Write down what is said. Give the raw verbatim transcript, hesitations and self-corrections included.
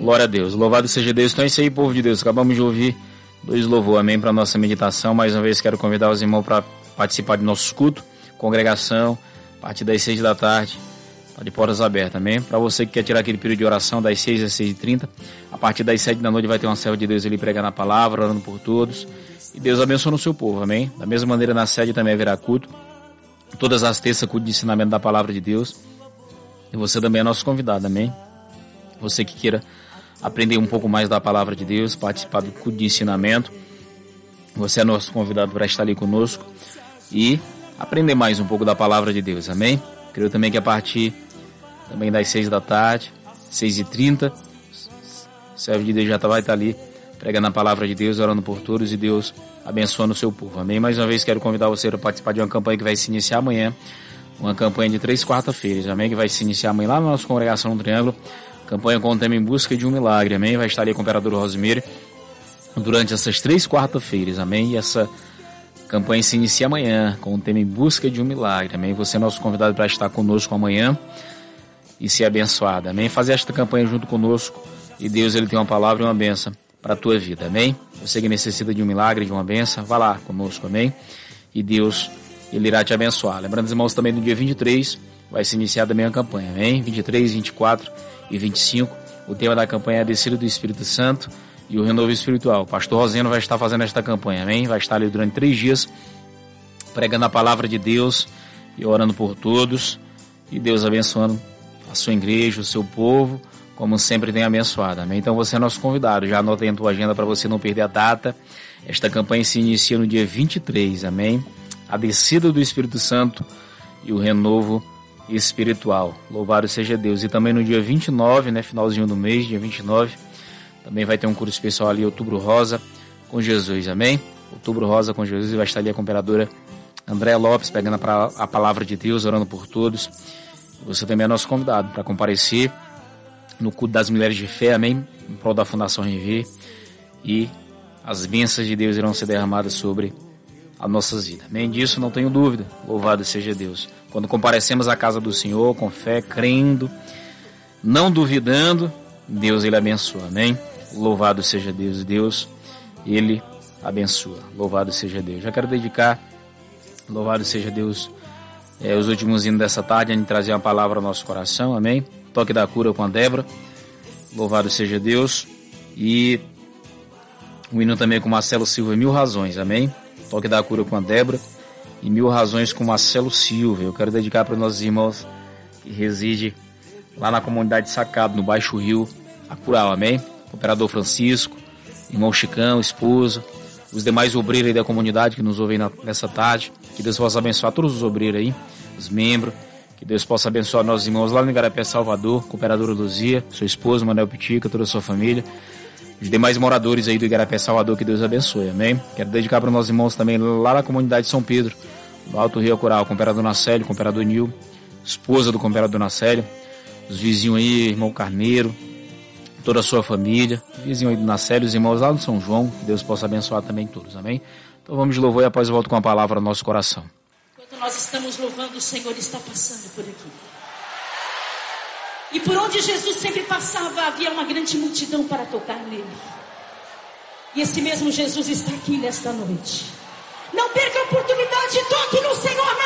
Glória a Deus. Louvado seja Deus. Então é isso aí, povo de Deus. Acabamos de ouvir dois louvor, amém, para a nossa meditação. Mais uma vez quero convidar os irmãos para participar de nosso culto, congregação, a partir das seis da tarde, de portas abertas, amém? Para você que quer tirar aquele período de oração das seis às seis e trinta, a partir das sete da noite vai ter uma serva de Deus ali pregando a palavra, orando por todos. E Deus abençoe o seu povo, amém? Da mesma maneira na sede também haverá culto. Todas as terças, culto de ensinamento da palavra de Deus. E você também é nosso convidado, amém? Você que queira aprender um pouco mais da palavra de Deus, participar do culto de ensinamento, você é nosso convidado para estar ali conosco e aprender mais um pouco da palavra de Deus, amém? Creio também que a partir também das seis da tarde, seis e trinta, o servo de Deus já vai estar ali pregando a palavra de Deus, orando por todos e Deus abençoando o seu povo, amém? Mais uma vez quero convidar você a participar de uma campanha que vai se iniciar amanhã, uma campanha de três quarta-feiras, amém? Que vai se iniciar amanhã lá na nossa congregação no Triângulo, campanha com o tema Em Busca de um Milagre, amém? Vai estar ali com o imperador Rosimeire durante essas três quarta-feiras, amém? E essa campanha se inicia amanhã com o tema Em Busca de um Milagre, amém? Você é nosso convidado para estar conosco amanhã e ser abençoado, amém? Fazer esta campanha junto conosco e Deus, ele tem uma palavra e uma bênção para a tua vida, amém? Você que necessita de um milagre, de uma bênção, vá lá conosco, amém? E Deus, ele irá te abençoar. Lembrando, irmãos, também no dia vinte e três vai se iniciar também a campanha, amém? vinte e três, vinte e quatro e vinte e cinco, o tema da campanha é a descida do Espírito Santo e o renovo espiritual. O pastor Roseno vai estar fazendo esta campanha, amém? Vai estar ali durante três dias, pregando a palavra de Deus e orando por todos, e Deus abençoando a sua igreja, o seu povo, como sempre tem abençoado, amém? Então você é nosso convidado, já anota aí na tua agenda para você não perder a data. Esta campanha se inicia no dia vinte e três, amém? A descida do Espírito Santo e o renovo espiritual. Louvado seja Deus. E também no dia vinte e nove, né, finalzinho do mês, dia vinte e nove, também vai ter um curso especial ali, Outubro Rosa com Jesus, amém? Outubro Rosa com Jesus, e vai estar ali a comperadora Andréa Lopes, pegando a, a palavra de Deus, orando por todos. Você também é nosso convidado para comparecer no culto das mulheres de fé, amém? Em prol da Fundação Rever, e as bênçãos de Deus irão ser derramadas sobre as nossas vidas, amém? Disso não tenho dúvida. Louvado seja Deus. Quando comparecemos à casa do Senhor com fé, crendo, não duvidando, Deus, ele abençoa, amém? Louvado seja Deus, Deus, ele abençoa. Louvado seja Deus. Já quero dedicar, louvado seja Deus, é, os últimos hinos dessa tarde, a gente trazer uma palavra ao nosso coração, amém? Toque da cura com a Débora, louvado seja Deus, e o hino também com Marcelo Silva, Mil Razões, amém? Toque da cura com a Débora e Mil Razões com Marcelo Silva. Eu quero dedicar para os nossos irmãos que residem lá na comunidade de Sacado, no Baixo Rio, a Cural, amém? Operador Francisco, irmão Chicão, esposa, os demais obreiros aí da comunidade que nos ouvem na, nessa tarde. Que Deus possa abençoar todos os obreiros aí, os membros. Que Deus possa abençoar nossos irmãos lá no Igarapé, Salvador, Cooperadora Luzia, sua esposa, Manuel Pitica, toda a sua família. Os demais moradores aí do Igarapé, Salvador, que Deus abençoe, amém? Quero dedicar para os nossos irmãos também lá na comunidade de São Pedro, no Alto Rio Coral, o Comperador Nacélio, o Comperador Nil, esposa do Comperador Nacélio, os vizinhos aí, irmão Carneiro, toda a sua família, vizinho aí do Nacélio, os irmãos lá do São João, que Deus possa abençoar também todos, amém? Então vamos de louvor e após eu volto com a palavra ao nosso coração. Enquanto nós estamos louvando, o Senhor está passando por aqui. E por onde Jesus sempre passava, havia uma grande multidão para tocar nele. E esse mesmo Jesus está aqui nesta noite. Não perca a oportunidade, toque no Senhor na